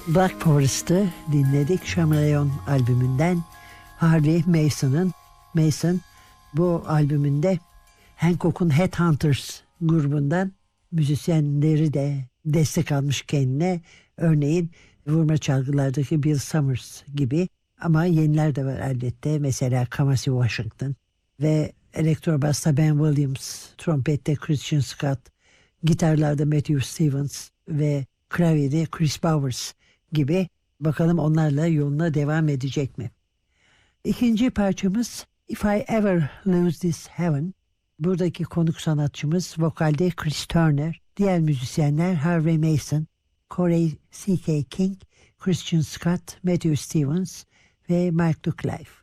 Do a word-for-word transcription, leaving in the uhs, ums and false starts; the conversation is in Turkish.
Black Forest'ı dinledik. Chameleon albümünden Harvey Mason'ın. Mason bu albümünde Hancock'un Headhunters grubundan müzisyenleri de destek almış kendine. Örneğin vurma çalgılardaki Bill Summers gibi, ama yeniler de var elbette. Mesela Kamasi Washington ve elektrobasta Ben Williams, trompette Christian Scott, gitarlarda Matthew Stevens ve klavyede Chris Bowers gibi. Bakalım onlarla yoluna devam edecek mi? İkinci parçamız If I Ever Lose This Heaven. Buradaki konuk sanatçımız vokalde Chris Turner, diğer müzisyenler Harvey Mason, Corey C K King, Christian Scott, Matthew Stevens ve Mark Duclife.